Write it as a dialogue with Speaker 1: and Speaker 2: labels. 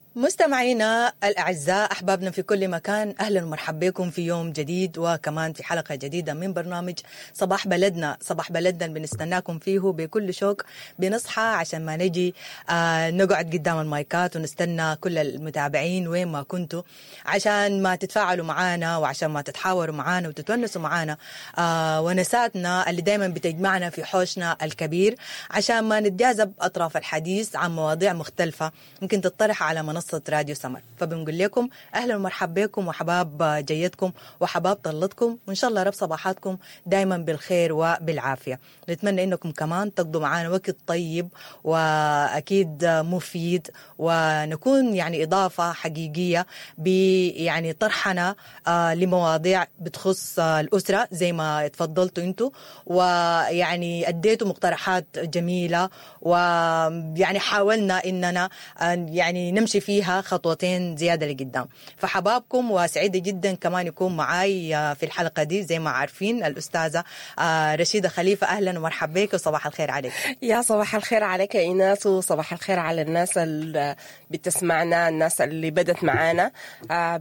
Speaker 1: مستمعينا الأعزاء، أحبابنا في كل مكان، أهلا ومرحبا بكم في يوم جديد وكمان في حلقة جديدة من برنامج صباح بلدنا. صباح بلدنا بنستناكم فيه بكل شوق. بنصحى عشان ما نجي نقعد قدام المايكات ونستنى كل المتابعين وين ما كنتوا، عشان ما تتفاعلوا معانا وعشان ما تتحاوروا معانا وتتونسوا معانا ونساتنا اللي دايما بتجمعنا في حوشنا الكبير، عشان ما نتجاذب أطراف الحديث عن مواضيع مختلفة ممكن تطرح على منصة راديو سمر. فبنقول لكم أهلا ومرحبا بكم وحباب جيتكم وحباب طلتكم، وإن شاء الله رب صباحاتكم دايما بالخير وبالعافية. نتمنى إنكم كمان تقضوا معنا وقت طيب وأكيد مفيد، ونكون يعني إضافة حقيقية يعني طرحنا لمواضيع بتخص الأسرة زي ما تفضلتوا أنتوا، ويعني أديتوا مقترحات جميلة، ويعني حاولنا إننا يعني نمشي فيها خطوتين زيادة لقدام. فحبابكم وسعيدة جدا كمان يكون معاي في الحلقة دي زي ما عارفين الأستاذة رشيدة خليفة. أهلا ومرحبا بك وصباح الخير عليك.
Speaker 2: يا صباح الخير عليك يا إيناس، وصباح الخير على الناس اللي بتسمعنا، الناس اللي بدت معانا.